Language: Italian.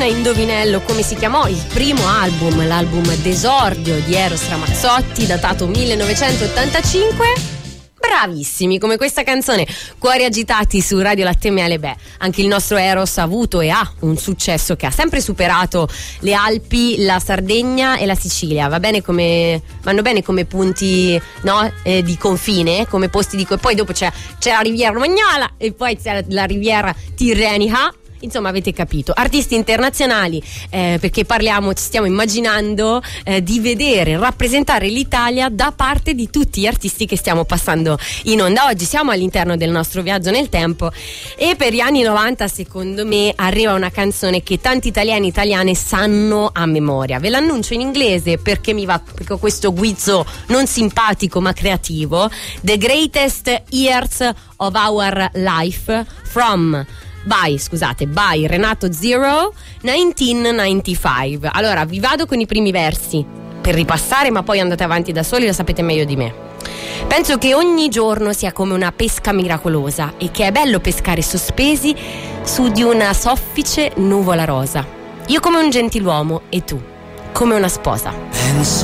indovinello come si chiamò il primo album, l'album d'esordio di Eros Ramazzotti, datato 1985? Bravissimi, come questa canzone, Cuori agitati su Radio Latte Miele. Beh, anche il nostro Eros ha avuto e ha un successo che ha sempre superato le Alpi, la Sardegna e la Sicilia. Vanno bene come punti, no? Di confine, come posti di poi dopo c'è la Riviera Romagnola e poi c'è la Riviera Tirrenica. Insomma, avete capito, artisti internazionali, perché stiamo immaginando di vedere rappresentare l'Italia da parte di tutti gli artisti che stiamo passando in onda. Oggi siamo all'interno del nostro viaggio nel tempo e per gli anni 90 secondo me arriva una canzone che tanti italiani e italiane sanno a memoria. Ve l'annuncio in inglese perché perché ho questo guizzo non simpatico ma creativo. The Greatest Years of Our Life by Renato Zero 1995. Allora vi vado con i primi versi per ripassare, ma poi andate avanti da soli, lo sapete meglio di me. Penso che ogni giorno sia come una pesca miracolosa e che è bello pescare sospesi su di una soffice nuvola rosa. Io come un gentiluomo e tu come una sposa.